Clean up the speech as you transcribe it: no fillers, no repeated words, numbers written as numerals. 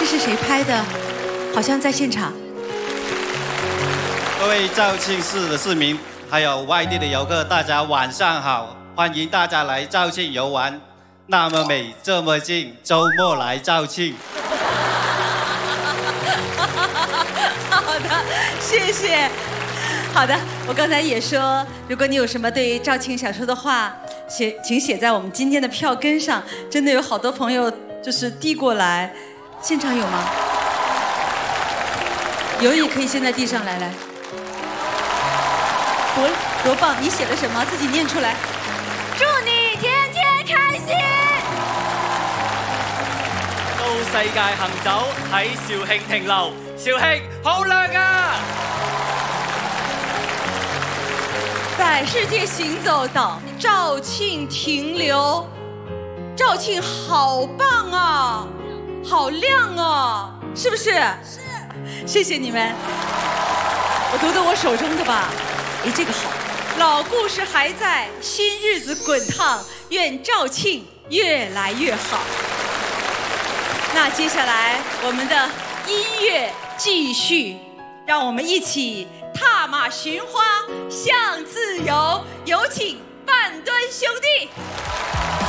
这是谁拍的？好像在现场。 各位肇庆市的市民，还有外地的游客，大家晚上好！欢迎大家来肇庆游玩。那么美，这么近，周末来肇庆。 好的，谢谢。好的，我刚才也说，如果你有什么对肇庆想说的话，请写在我们今天的票根上。真的有好多朋友就是递过来，现场有吗？有也可以先在地上来。多棒！你写了什么？自己念出来。 祝你天天開心。 到世界行走，喺肇慶停留，肇慶好亮啊！ 在世界行走到肇庆停留，肇庆好棒啊，好亮啊，是不是？是。谢谢你们。我读我手中的吧。哎，这个好。老故事还在，新日子滚烫，愿肇庆越来越好。那接下来我们的音乐继续，让我们一起踏马寻花向自由，有请半吨兄弟。